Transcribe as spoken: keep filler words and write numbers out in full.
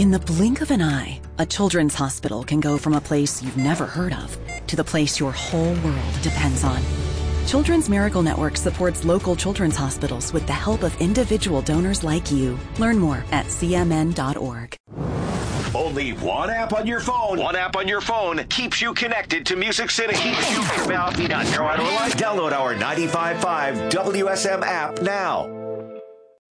In the blink of an eye, a children's hospital can go from a place you've never heard of to the place your whole world depends on. Children's Miracle Network supports local children's hospitals with the help of individual donors like you. Learn more at c m n dot org. Only one app on your phone. One app on your phone keeps you connected to Music City. Keeps you Download our ninety-five point five W S M app now.